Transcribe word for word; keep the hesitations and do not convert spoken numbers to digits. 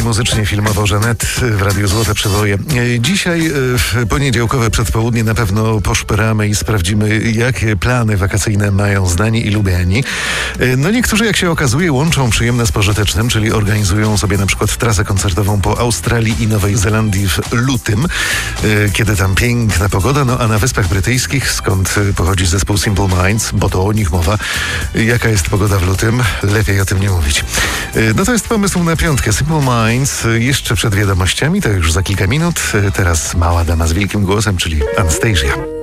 muzycznie, filmowo Żanet w Radiu Złote Przeboje. Dzisiaj w poniedziałkowe przedpołudnie na pewno poszperamy i sprawdzimy, jakie plany wakacyjne mają znani i lubiani. No niektórzy, jak się okazuje, łączą przyjemne z pożytecznym, czyli organizują sobie na przykład trasę koncertową po Australii i Nowej Zelandii w lutym, kiedy tam piękna pogoda, no a na Wyspach Brytyjskich, skąd pochodzi zespół Simple Minds, bo to o nich mowa, jaka jest pogoda w lutym, lepiej o tym nie mówić. No to jest pomysł na piątkę. Simple Minds jeszcze przed wiadomościami, to już za kilka minut. Teraz mała dama z wielkim głosem, czyli Anastasia.